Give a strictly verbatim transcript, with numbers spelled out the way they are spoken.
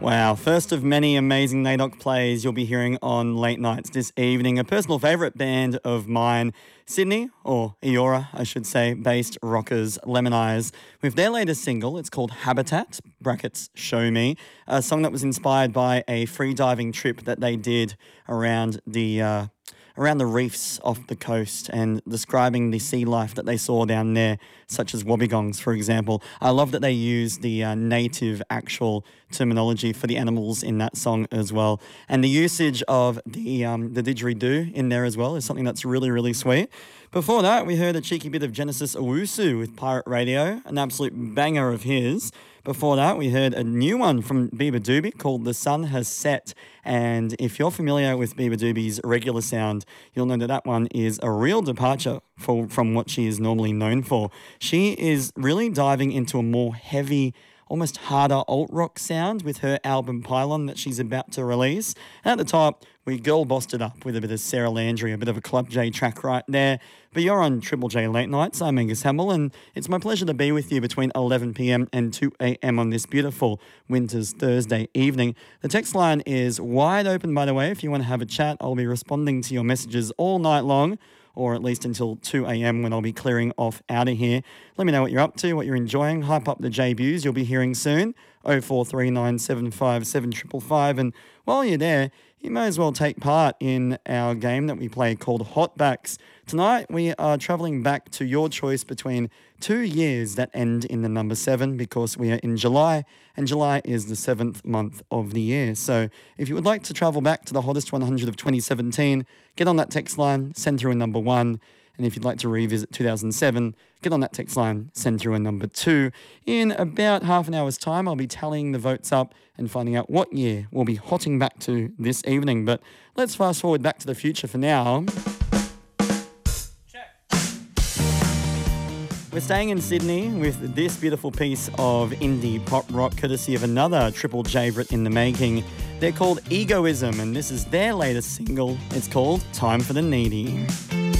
Wow, first of many amazing NAIDOC plays you'll be hearing on late nights this evening. A personal favourite band of mine, Sydney, or Eora, I should say, based rockers Lemon Eyes, with their latest single. It's called Habitat, brackets Show Me, a song that was inspired by a free diving trip that they did around the... Uh, around the reefs off the coast and describing the sea life that they saw down there, such as wobbegongs, for example. I love that they use the uh, native actual terminology for the animals in that song as well. And the usage of the um, the didgeridoo in there as well is something that's really, really sweet. Before that, we heard a cheeky bit of Genesis Owusu with Pirate Radio, an absolute banger of his. Before that, we heard a new one from Biba Doobie called The Sun Has Set. And if you're familiar with Biba Doobie's regular sound, you'll know that that one is a real departure for, from what she is normally known for. She is really diving into a more heavy, almost harder alt-rock sound with her album Pylon that she's about to release. And at the top, we girl bossed it up with a bit of Sarah Landry, a bit of a Club J track right there. But you're on Triple J Late Nights. I'm Angus Hamill, and it's my pleasure to be with you between eleven p.m. and two a.m. on this beautiful winter's Thursday evening. The text line is wide open, by the way. If you want to have a chat, I'll be responding to your messages all night long, or at least until two a.m. when I'll be clearing off out of here. Let me know what you're up to, what you're enjoying. Hype up the J-Buse you'll be hearing soon, oh four three nine seven five seven five five five. And while you're there, you may as well take part in our game that we play called Hotbacks. Tonight, we are travelling back to your choice between two years that end in the number seven, because we are in July, and July is the seventh month of the year. So if you would like to travel back to the hottest one hundred of twenty seventeen, get on that text line, send through a number one. And if you'd like to revisit two thousand seven, get on that text line, send through a number two. In about half an hour's time, I'll be tallying the votes up and finding out what year we'll be hotting back to this evening. But let's fast forward back to the future for now. Check. We're staying in Sydney with this beautiful piece of indie pop rock, courtesy of another Triple J-Brit in the making. They're called Egoism, and this is their latest single. It's called Time for the Needy.